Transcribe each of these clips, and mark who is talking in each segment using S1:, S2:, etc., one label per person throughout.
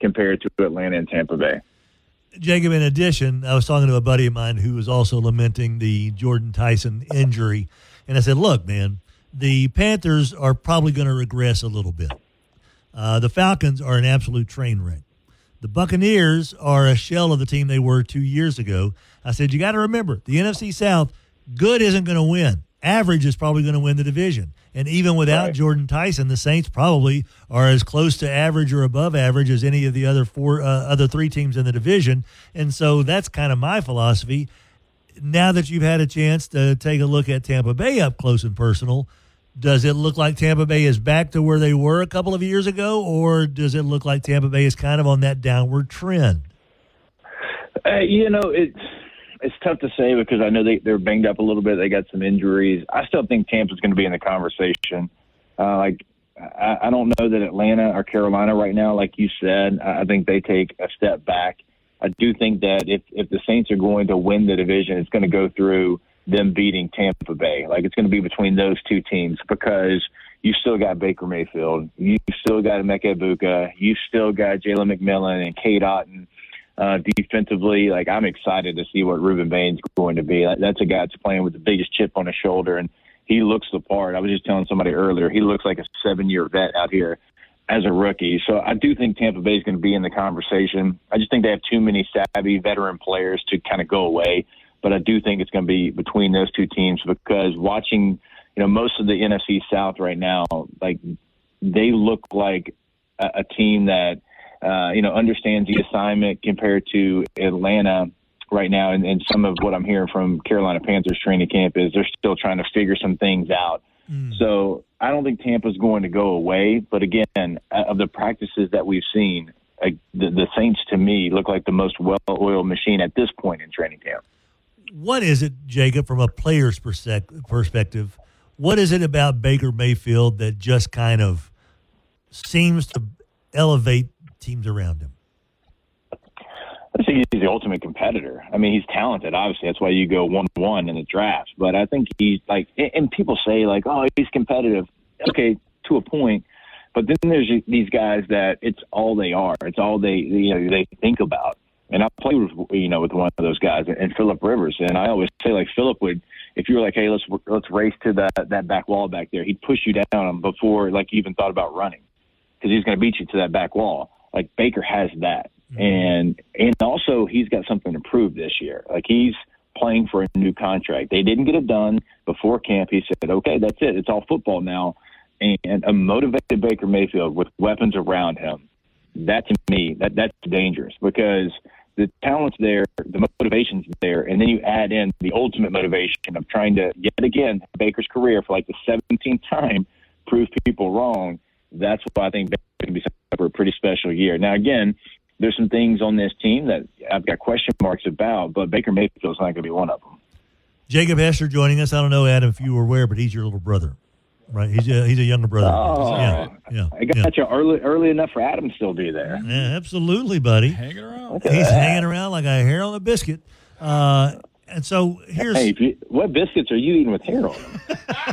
S1: compared to Atlanta and Tampa Bay.
S2: Jacob, in addition, I was talking to a buddy of mine who was also lamenting the Jordan Tyson injury, and I said, look, man, the Panthers are probably going to regress a little bit. The Falcons are an absolute train wreck. The Buccaneers are a shell of the team they were 2 years ago. I said, you got to remember, the NFC South, good isn't going to win. Average is probably going to win the division. And even without Jordan Tyson, the Saints probably are as close to average or above average as any of the other three teams in the division. And so that's kind of my philosophy. Now that you've had a chance to take a look at Tampa Bay up close and personal, does it look like Tampa Bay is back to where they were a couple of years ago, or does it look like Tampa Bay is kind of on that downward trend?
S1: It's tough to say because I know they're banged up a little bit. They got some injuries. I still think Tampa's going to be in the conversation. I don't know that Atlanta or Carolina right now, like you said, I think they take a step back. I do think that if the Saints are going to win the division, it's going to go through them beating Tampa Bay. Like, it's going to be between those two teams because you still got Baker Mayfield. You still got Emeka Egbuka. You still got Jalen McMillan and Cade Otton. Defensively, like, I'm excited to see what Reuben Bain's going to be. That's a guy that's playing with the biggest chip on his shoulder, and he looks the part. I was just telling somebody earlier, he looks like a 7-year vet out here as a rookie. So I do think Tampa Bay is going to be in the conversation. I just think they have too many savvy veteran players to kind of go away. But I do think it's going to be between those two teams because watching, most of the NFC South right now, like, they look like a team that, understands the assignment compared to Atlanta right now. And some of what I'm hearing from Carolina Panthers training camp is they're still trying to figure some things out. So I don't think Tampa's going to go away. But again, of the practices that we've seen, the Saints, to me, look like the most well-oiled machine at this point in training camp.
S2: What is it, Jacob, from a player's perspective, what is it about Baker Mayfield that just kind of seems to elevate teams around him?
S1: I think he's the ultimate competitor. I mean, he's talented, obviously. That's why you go 1-1 in the draft. But I think he's like, and people say, like, oh, he's competitive. Okay, to a point. But then there's these guys that it's all they are. It's all they think about. And I played with one of those guys, and Phillip Rivers. And I always say, like, Phillip would, if you were like, hey, let's race to that back wall back there, he'd push you down before, like, you even thought about running because he's going to beat you to that back wall. Like, Baker has that. And also he's got something to prove this year. Like, he's playing for a new contract. They didn't get it done before camp. He said, okay, that's it. It's all football now. And a motivated Baker Mayfield with weapons around him, that to me, that's dangerous because the talent's there, the motivation's there, and then you add in the ultimate motivation of trying to, yet again, Baker's career for like the 17th time, prove people wrong. That's why I think Baker's going to be for a pretty special year. Now, again, there's some things on this team that I've got question marks about, but Baker Mayfield's not going to be one of them.
S2: Jacob Hester joining us. I don't know, Adam, if you were aware, but he's your little brother, right? He's a younger brother.
S1: Oh,
S2: yeah.
S1: I got you early enough for Adam to still be there.
S2: Yeah, absolutely, buddy.
S3: Hanging around.
S2: He's hanging around like a hair on a biscuit. And so here's...
S1: Hey, what biscuits are you eating with hair on them?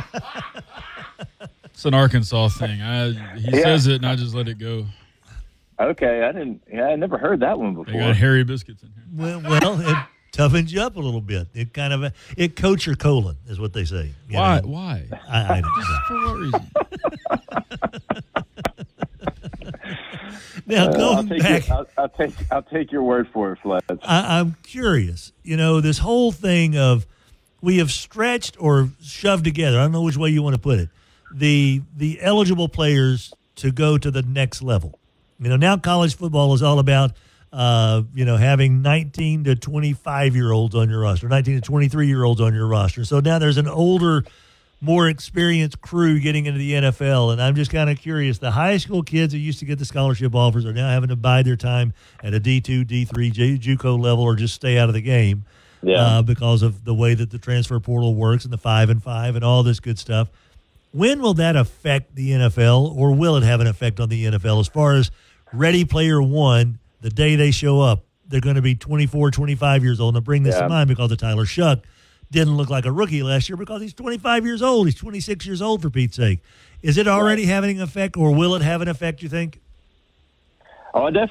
S3: It's an Arkansas thing. He says it, and I just let it go.
S1: Okay, I never heard that one before.
S3: They got hairy biscuits in here.
S2: Well, it toughens you up a little bit. It coats your colon, is what they say.
S3: Why?
S2: Know?
S3: Why?
S2: I don't know.
S3: For what reason?
S2: Now, going back,
S1: I'll take your word for it, Fletch.
S2: I'm curious. This whole thing of we have stretched or shoved together. I don't know which way you want to put it. The eligible players to go to the next level. Now college football is all about, having 19 to 25-year-olds on your roster, 19 to 23-year-olds on your roster. So now there's an older, more experienced crew getting into the NFL, and I'm just kind of curious. The high school kids that used to get the scholarship offers are now having to bide their time at a D2, D3, JUCO level or just stay out of the game because of the way that the transfer portal works and the 5-and-5 and all this good stuff. When will that affect the NFL, or will it have an effect on the NFL as far as ready player one, the day they show up, they're going to be 24, 25 years old. And I bring this to mind because of Tyler Shuck didn't look like a rookie last year because he's 25 years old. He's 26 years old, for Pete's sake. Is it already having an effect, or will it have an effect, you think?
S1: Oh, I definitely